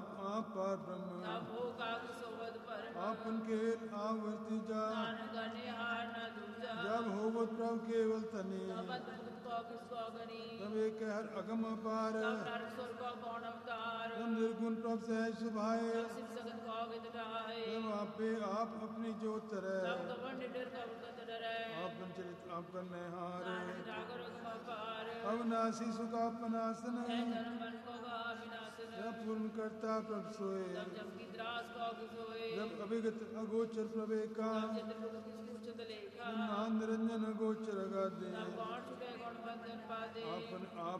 आप पार ब्रह्म तब हो काग सोवत पर आपन खेल आवर्ती जा नानक गने हार न दूजा जब होवत प्रभु केवल तने तब अद्भुत को किसको गनी तब एक हर अगम अपार तब नर सुर को कौन अवतार तब निर्गुण प्रभु सहज सुभाए तब सिर सगत को गित ढाए तब आपे आप अपनी जोत तरह तब कवन निडर कब कत डरै आपन चरित आपन नहार नानक जागर उगम अपार अविनाशी सुख आपनासन है जन्म मन को गा विनाशन जब पूर्ण करता प्रभु सोए तब जब की द्रास को सोए जब अभिगत अगोचर प्रवेका तब चित्र किस उच्चत लेखा नाम निरंजन अगोचर अगाधे तब कौन छुटे कौन बंधन पादे आपन आप